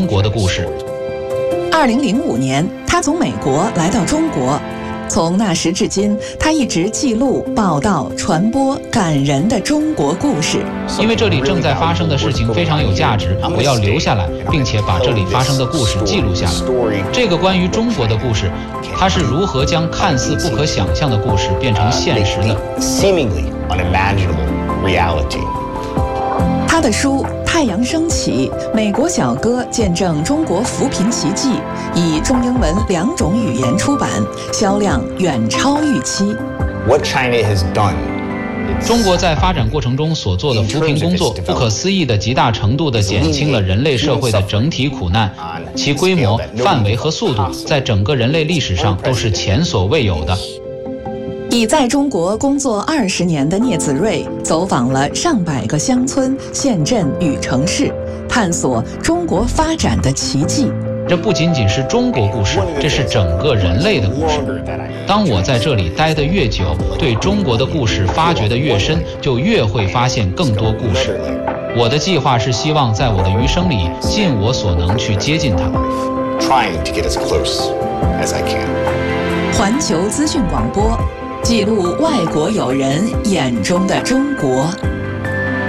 中国的故事。 2005年，他从美国来到中国。从那时至今，他一直记录、报道、传播感人的中国故事。 因为这里正在发生的事情非常有价值，我要留下来，并且把这里发生的故事记录下来。这个关于中国的故事，它是如何将看似不可想象的故事变成现实的？ 他的书《太阳升起》《美国小哥见证中国扶贫奇迹》以中英文2种语言出版，销量远超预期。 中国在发展过程中所做的扶贫工作，不可思议地极大程度地减轻了人类社会的整体苦难，其规模、范围和速度，在整个人类历史上都是前所未有的。 已在中国工作20年的聂子睿走访了上百个乡村、县镇与城市，探索中国发展的奇迹。 这不仅仅是中国故事，这是整个人类的故事。当我在这里待得越久，对中国的故事发掘得越深，就越会发现更多故事。我的计划是希望在我的余生里尽我所能去接近它。 环球资讯广播，记录外国友人眼中的中国。